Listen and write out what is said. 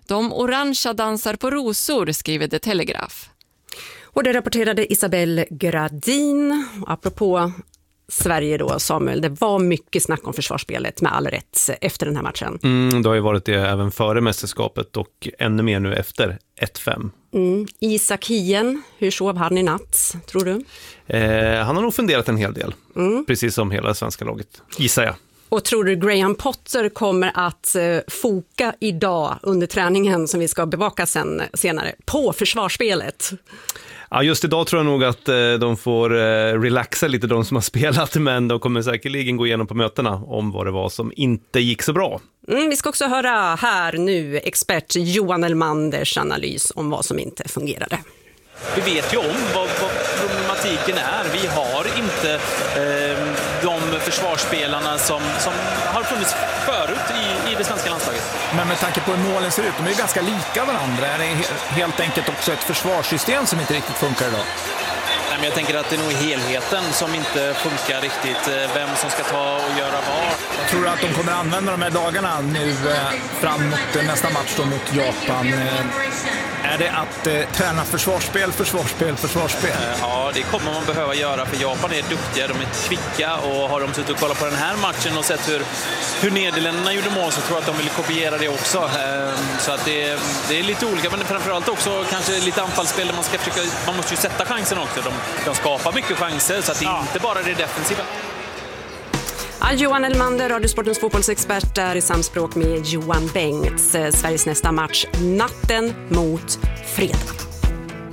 De orangea dansar på rosor, skriver The Telegraph. Och det rapporterade Isabelle Gradin. Apropå Sverige då, Samuel, det var mycket snack om försvarsspelet med all rätt efter den här matchen. Det har ju varit det även före mästerskapet och ännu mer nu efter 1-5. Isak Hien, hur sov han i natt, tror du? Han har nog funderat en hel del, precis som hela svenska laget, gissar jag. Och tror du Graham Potter kommer att foka idag under träningen som vi ska bevaka senare på försvarsspelet? Ja, just idag tror jag nog att de får relaxa lite, de som har spelat, men de kommer säkerligen gå igenom på mötena om vad det var som inte gick så bra. Vi ska också höra här nu expert Johan Elmanders analys om vad som inte fungerade. Vi vet ju om vad problematiken är. Vi har inte de försvarsspelarna som har funnits förut i det svenska landslaget. Men med tanke på hur målen ser ut, de är ju ganska lika varandra. Är det helt enkelt också ett försvarssystem som inte riktigt funkar idag? Nej, men jag tänker att det är nog helheten som inte funkar riktigt. Vem som ska ta och göra vad. Jag tror att de kommer använda de här dagarna nu fram mot nästa match då mot Japan. Är det att träna försvarsspel? Ja, det kommer man behöva göra, för Japan är duktiga, de är kvicka, och har de suttit och kollat på den här matchen och sett hur Nederländerna gjorde mål, så tror jag att de vill kopiera det också. Så att det är lite olika, men framförallt också kanske lite anfallsspel där man måste ju sätta chansen också. De skapar mycket chanser, så att det är inte bara det defensiva. Johan Elmander, Radiosportens fotbollsexpert, är i samspråk med Johan Bengts. Sveriges nästa match natten mot fredag.